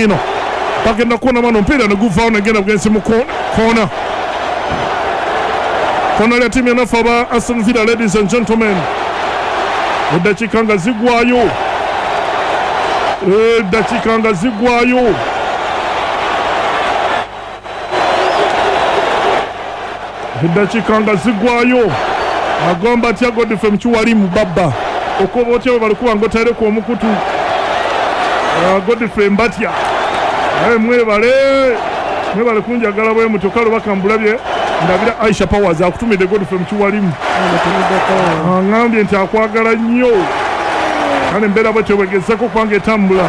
ino bagenda kuona mano mpira neguvawo negenda bugenzi mu kona ya timu ya Nafaba Aston Villa. Ladies and gentlemen, eddakiika nga zigwayo eddakiika nga zigwayo agomba atya Godfrey Mkiwalimu baba okoba otya bwe balikuba ngotaireko omukutu Godfrey Mbatya mwebale kunjagala bwe muto kalo bakambulabye ndabira Aisha Powers akutumide Godfrey Mkiwalimu ngambye nti akwagala nnyo kale mbeera bwe tobegezeko kubanga etambula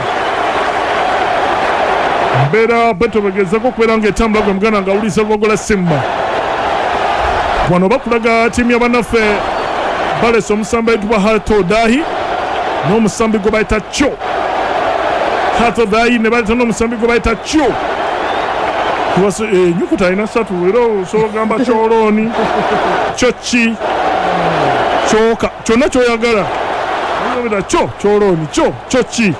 kubeera ng'etambula gwe muganda nga awuliriza Lubogola Simba. Wano bakulaga tiimu y'abannaffe balesa omusambi ayitibwa Hato Dahi n'omusambi gwe bayita Cho. Hato Dahi ne baleta n'omusambi gwe bayita Cho. Nyukuta alina 3 era osobola ogamba Cholooni, Chochi, Choka, kyonna ky'oyagala. Cho, Cholooni, Chochi.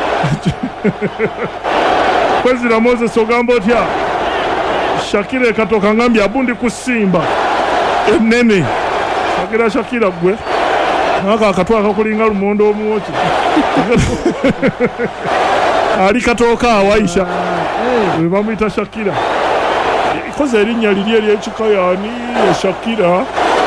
Kwezira Moses ogamba otya Shakira ekatoka ngambye abundi kusimba enene Shakira gwe naka akatwa akakulinga lumondo omwoki ali katoka awaisha bamuyita Shakira ikoze erinnya liri ery'ekikayani ya Shakira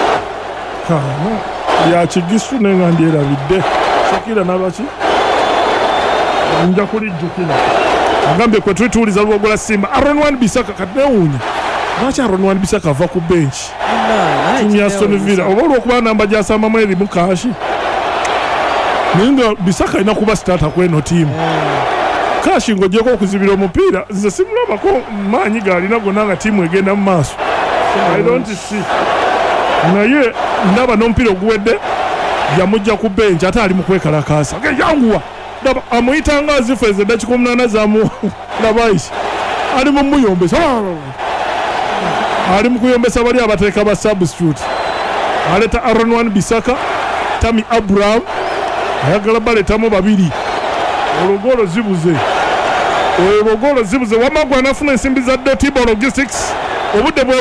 ya Kigisu nenga ndyerabidde Shakira nabaki nja kulijjukira agambye kwe tutuuliza Lubogola Simba. Aaron Wan Bissaka kadewunya lwaki Aaron Wan Bissaka ava ku benchi timu ya Aston Villa oba olw'okuba namba gyasamamu eri mukashi naye nga Bissaka alina kuba sitaata kweno tiimu kashi ng'ogyeko okuzibira omupiira nze simulabako maanyi gaalina gonna nga tiimu egenda mu maaso I don't see naye ndaba n'omupiira oguwedde yamujja ku benchi ate ali mu kwekalakaasa yanguwa amuyita nga azifeeze eddakiika 8 zamu labaisi ali mu muyombesa ali mu kuyombesa bali abateeka ba substitute aleta Aaron Wan Bissaka Tammy Abraham ayagala baletamu babiri olugolo zibuze Wamagwa anafuna ensimbi za Dotiba Logistics obudde bwe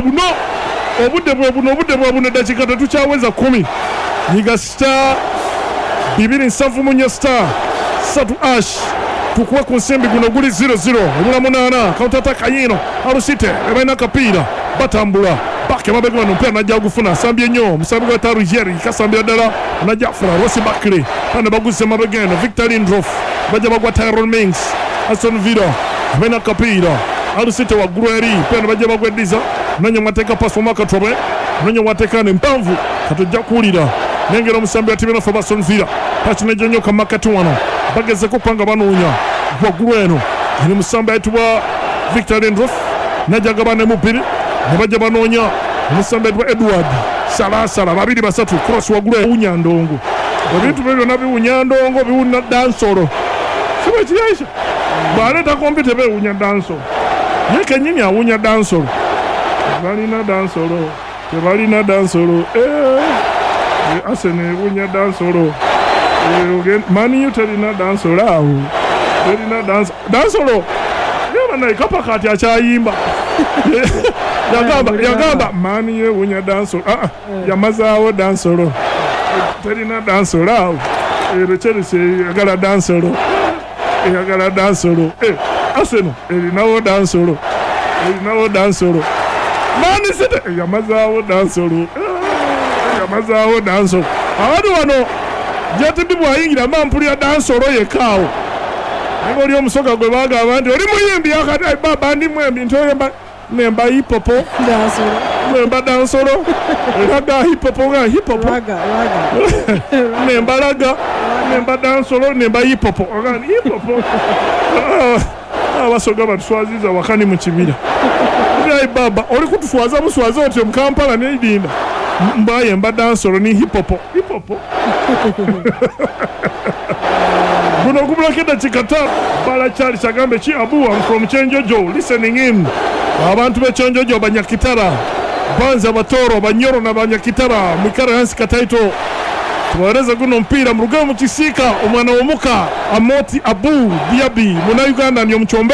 buno eddakiika tetukyaweza 10 nyiga star 274 star 3 ash tukuwe ku nsimbi guno guli 0-0 omulamu 8 kauntataka yino Alusite ebalina kapiira batambula bake mabega wano mpira najja gufuna asambye nnyo omusambi gwa Tarujeri kasambira ddala najja afuna Rosi Bakre kandi baguzise mabega eno Victor Lindrof bajja bagwa Tyrone Mings Aston Villa ebalina kapiira Alusite waggulu eri pena bajja bagweddiza nanyo mwateeka pass omwaka tobe nanyo mwateeka n'empanvu katujja kuwulira nengera omusambi wa timu y'Nafaba Aston Villa pakinejja nnyo kamakati wano bagezeko kupanga banoonya waggulu eno eri musambi ayitibwa Victor Lindrof najja gabane mubiri ne bajja banoonya omusambi ayitibwa Edward Salasala 2-3 cross waggulu ewunya ndongo ebintu bye byonna biwunya ndongo biwunya dansolo sibe kiyaisha bwaleeta kompyuta bewunya dansolo ye kennyini awunya dansolo tebalina dansolo Arsenal ewunya dansolo Man U terina dansolo awo terina dansolo yaba naye kapaka ati akyayimba yagamba Man U ewunya dansolo yamazaawo dansolo terina dansolo awo Chelsea eyagala dansolo Arsenal erinawo dansolo Man City yamazaawo dansolo awali wano jatidi bwayingira mampulira dansolo yekaawo naye oli omusoga gwe bagamba nti oli muyimbi yakati baba ndi mwembi nti nemba hipopo nemba dansolo eraga hipopo nemba laga nemba dansolo nemba hipopo abasoga batuswaziza wakani mu kibira ai baba oli kutuswaza buswaza otyo mu Kampala n'edinda mbaye mba dansolo ni hipopo guno gubulakeda kikata bala Charles agambe ki abuwa from Kyenjojo listening in abantu be Kyenjojo banyakitara banza batoro banyoro na banyakitara mukara hansi kataito tuwareza guno mpira mu rugamu Kisiika omwana womuka Amoti Abu Diaby muna Uganda nyo mchombe